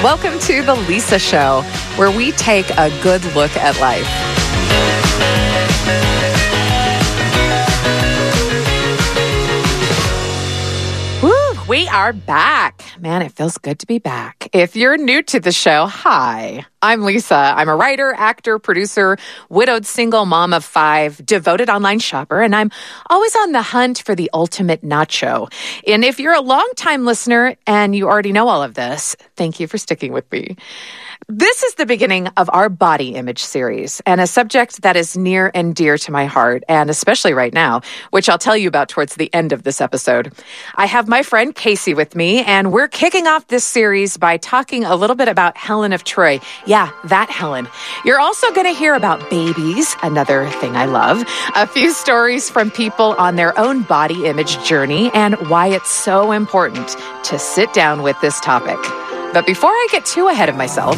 Welcome to The Lisa Show, where we take a good look at life. Woo, we are back. Man, it feels good to be back. If you're new to the show, hi. I'm Lisa. I'm a writer, actor, producer, widowed single mom of 5, devoted online shopper, and I'm always on the hunt for the ultimate nacho. And if you're a longtime listener and you already know all of this, thank you for sticking with me. This is the beginning of our body image series and a subject that is near and dear to my heart, and especially right now, which I'll tell you about towards the end of this episode. I have my friend Casey with me, and we're kicking off this series by talking a little bit about Helen of Troy. Yeah, that Helen. You're also going to hear about babies, another thing I love, a few stories from people on their own body image journey, and why it's so important to sit down with this topic. But before I get too ahead of myself,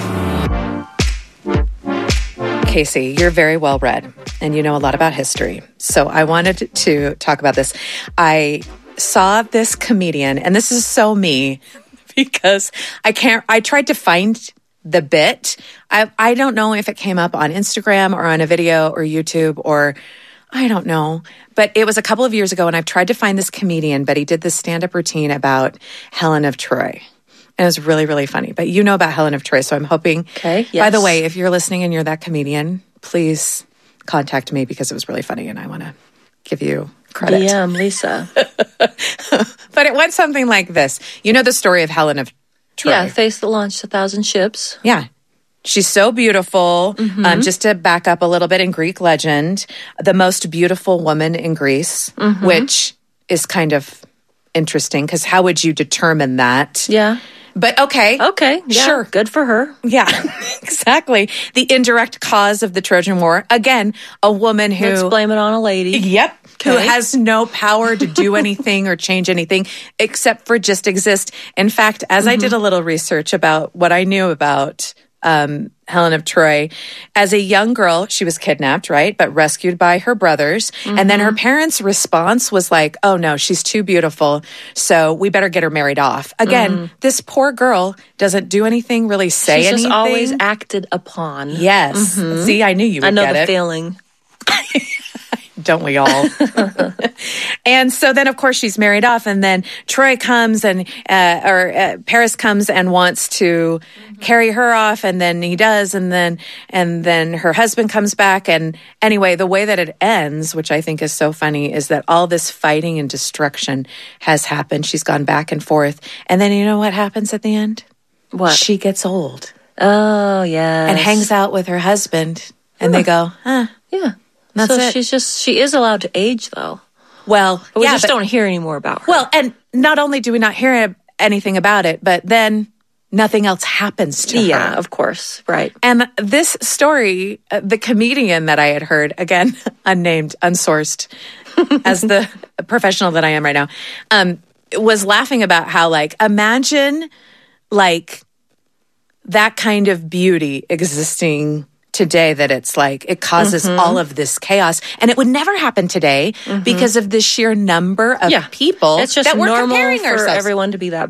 Casey, you're very well read and you know a lot about history. So I wanted to talk about this. I saw this comedian, and this is so me because I tried to find the bit. I don't know if it came up on Instagram or on a video or YouTube or I don't know. But it was a couple of years ago, and I've tried to find this comedian, but he did this stand-up routine about Helen of Troy. And it was really, really funny. But you know about Helen of Troy, so I'm hoping. Okay, yes. By the way, if you're listening and you're that comedian, please contact me because it was really funny and I want to give you credit. DM Lisa. But it went something like this. You know the story of Helen of Troy? Yeah, face that launched 1,000 ships. Yeah. She's so beautiful. Just to back up a little bit in Greek legend, the most beautiful woman in Greece, which is kind of interesting because how would you determine that? Yeah. But okay. Okay. Yeah, sure. Good for her. Yeah, exactly. The indirect cause of the Trojan War. Again, a woman who... Let's blame it on a lady. Yep. Okay. Who has no power to do anything or change anything except for just exist. In fact, as I did a little research about what I knew about Helen of Troy, as a young girl, she was kidnapped, right? But rescued by her brothers. And then her parents' response was like, oh no, she's too beautiful. So we better get her married off. Again, this poor girl doesn't do anything, really say She's anything. just always acted upon. Yes. See, I knew you would I know get the it. feeling. Don't we all? And so then, of course, she's married off, and then Troy comes and Paris comes and wants to carry her off, and then he does, and then her husband comes back, and anyway, the way that it ends, which I think is so funny, is that all this fighting and destruction has happened. She's gone back and forth, and then you know what happens at the end? What? She gets old. Oh, yeah. And hangs out with her husband, and they go, huh. Yeah. That's so it. She is allowed to age, though. Well, But we just don't hear any more about her. Well, and not only do we not hear anything about it, but then nothing else happens to her. Yeah, of course. Right. And this story, the comedian that I had heard, again, unnamed, unsourced, as the professional that I am right now, was laughing about how, like, imagine, like, that kind of beauty existing today, that it's like it causes all of this chaos, and it would never happen today because of the sheer number of people It's just that we're normal comparing for ourselves. everyone to be that